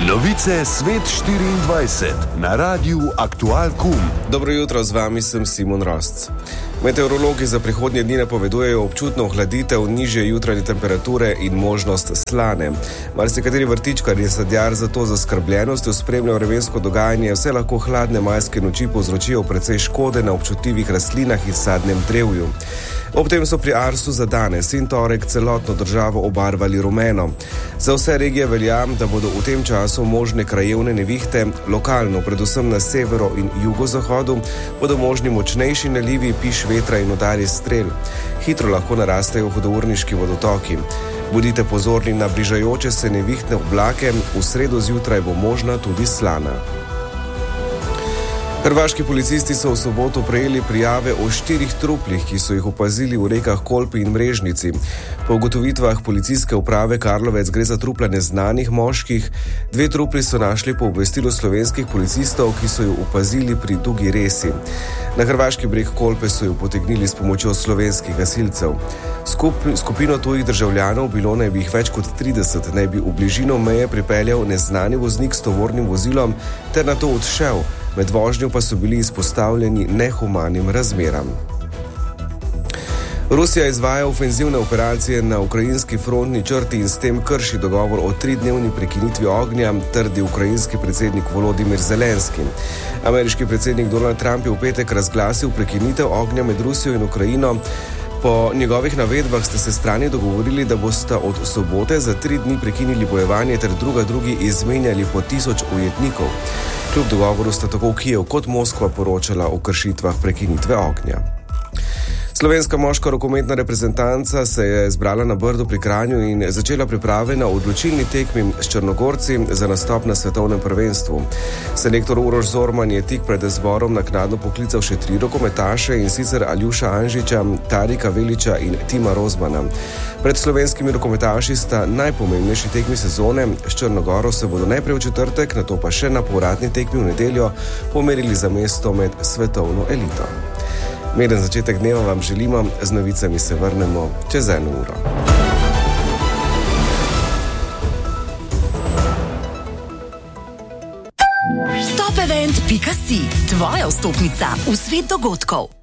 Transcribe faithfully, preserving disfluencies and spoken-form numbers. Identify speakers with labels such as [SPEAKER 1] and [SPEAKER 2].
[SPEAKER 1] Novice Svet štiriindvajset na Radiu Aktual Kum.
[SPEAKER 2] Dobro jutro, z vami sem Simon Rosc. Meteorologi za prihodnje dni napovedujejo občutno ohladitev, nižje jutranje temperature in možnost slane. Marsikateri vrtičkar in sadjar zato zaskrbljenostjo spremljajo vremensko dogajanje, vse lahko hladne majske noči povzročijo precej škode na občutljivih rastlinah in sadnem drevju. Ob tem so pri Arsu za danes in torek celotno državo obarvali rumeno. Za vse regije velja, da bodo v tem času možne krajevne nevihte, lokalno, predvsem na severu in jugozahodu, bodo možni močnejši nalivi, piš vetra in udarji strel. Hitro lahko narastejo hudourniški vodotoki. Bodite pozorni na bližajoče se nevihtne oblake, v sredo zjutraj bo možna tudi slana. Hrvaški policisti so v soboto prejeli prijave o štirih truplih, ki so jih opazili v rekah Kolpi in Mrežnici. Po ugotovitvah policijske uprave Karlovec gre za trupla neznanih moških. Dve trupli so našli po obvestilu slovenskih policistov, ki so jo opazili pri Dugi Resi. Na hrvaški breg Kolpe so jo potegnili s pomočjo slovenskih gasilcev. Skup, skupino tujih državljanov, bilo naj bi jih več kot trideset, naj bi v bližino meje pripeljal neznani voznik s tovornim vozilom ter nato odšel. Med vožnjo pa so bili izpostavljeni nehumanim razmeram. Rusija izvaja ofenzivne operacije na ukrajinski frontni črti in s tem krši dogovor o tridnevni prekinitvi ognja, trdi ukrajinski predsednik Volodimir Zelenski. Ameriški predsednik Donald Trump je v petek razglasil prekinitev ognja med Rusijo in Ukrajino. Po njegovih navedbah ste se strani dogovorili, da bosta od sobote za tri dni prekinili bojevanje ter druga drugi izmenjali po tisoč ujetnikov. Kljub dogovoru sta tako Kijev kot Moskva poročala o kršitvah prekinitve ognja. Slovenska moška rokometna reprezentanca se je zbrala na Brdu pri Kranju in začela priprave na odločilni tekmi s Črnogorci za nastop na svetovnem prvenstvu. Selektor Uroš Zorman je tik pred zborom naknadno poklical še tri rokometaše, in sicer Aljuša Anžiča, Tarika Veliča in Tima Rozmana. Pred slovenskimi rokometaši sta najpomembnejši tekmi sezone. S Črnogoro se bodo najprej v četrtek, nato pa še na povratni tekmi v nedeljo pomerili za mesto med svetovno elito. Miren začetek dneva vam želimo, z novicami se vrnemo čez eno uro.
[SPEAKER 3] Top event pika si, tvoja vstopnica v svet dogodkov.